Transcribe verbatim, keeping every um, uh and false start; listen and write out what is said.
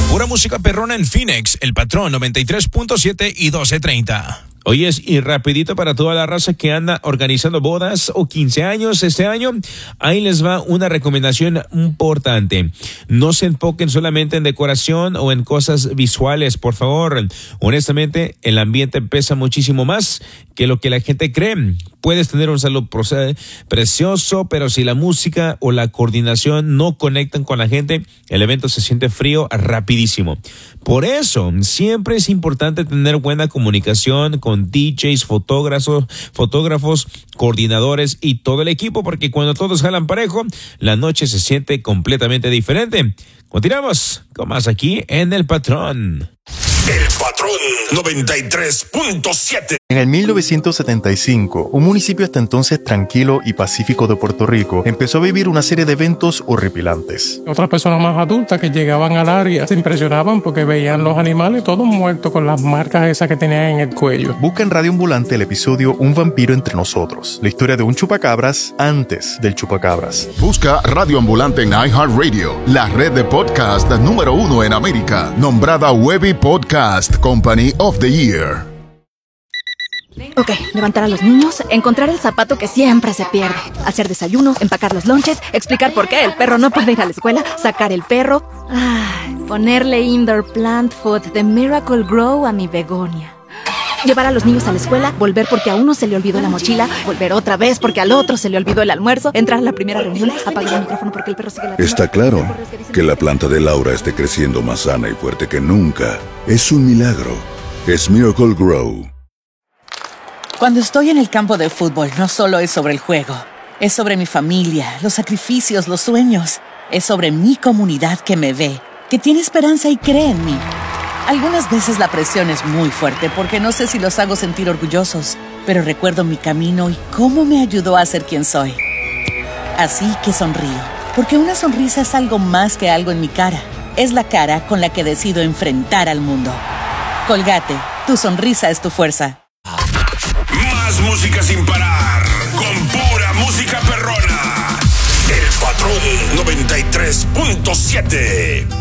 Pura música perrona en Phoenix, El Patrón noventa y tres punto siete y doce treinta. Oyes, y rapidito para toda la raza que anda organizando bodas o quince años este año, ahí les va una recomendación importante. No se enfoquen solamente en decoración o en cosas visuales, por favor. Honestamente, el ambiente pesa muchísimo más que lo que la gente cree. Puedes tener un salón precioso, pero si la música o la coordinación no conectan con la gente, el evento se siente frío rapidísimo. Por eso, siempre es importante tener buena comunicación con D Js, fotógrafos, fotógrafos, coordinadores y todo el equipo, porque cuando todos jalan parejo, la noche se siente completamente diferente. Continuamos con más aquí en El Patrón. El Patrón noventa y tres punto siete. En el mil novecientos setenta y cinco, un municipio hasta entonces tranquilo y pacífico de Puerto Rico empezó a vivir una serie de eventos horripilantes. Otras personas más adultas que llegaban al área se impresionaban porque veían los animales todos muertos con las marcas esas que tenían en el cuello. Busca en Radio Ambulante el episodio Un vampiro entre nosotros, la historia de un chupacabras antes del chupacabras. Busca Radio Ambulante en iHeartRadio, la red de podcast número uno en América, nombrada Webby Podcast Company of the Year. Ok, levantar a los niños, encontrar el zapato que siempre se pierde, hacer desayuno, empacar los lonches, explicar por qué el perro no puede ir a la escuela, sacar el perro, ay, ponerle indoor plant food de Miracle Grow a mi begonia. Llevar a los niños a la escuela, volver porque a uno se le olvidó la mochila, volver otra vez porque al otro se le olvidó el almuerzo, entrar a la primera reunión, apagar el micrófono porque el perro sigue ladrando. Está claro que la planta de Laura esté creciendo más sana y fuerte que nunca. Es un milagro. Es Miracle Grow. Cuando estoy en el campo de fútbol, no solo es sobre el juego. Es sobre mi familia, los sacrificios, los sueños. Es sobre mi comunidad que me ve, que tiene esperanza y cree en mí. Algunas veces la presión es muy fuerte porque no sé si los hago sentir orgullosos, pero recuerdo mi camino y cómo me ayudó a ser quien soy. Así que sonrío, porque una sonrisa es algo más que algo en mi cara. Es la cara con la que decido enfrentar al mundo. Colgate, tu sonrisa es tu fuerza. Más música sin parar, con pura música perrona. El Patrón noventa y tres punto siete.